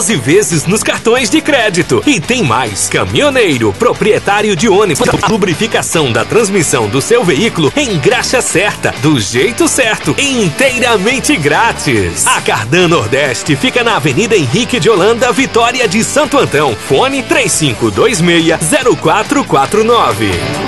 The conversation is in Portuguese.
12 vezes nos cartões de crédito. E tem mais, caminhoneiro, proprietário de ônibus, a lubrificação da transmissão do seu veículo em graxa certa, do jeito certo, inteiramente grátis. A Cardan Nordeste fica na Avenida Henrique de Holanda, Vitória de Santo Antão. Fone 3526-0449.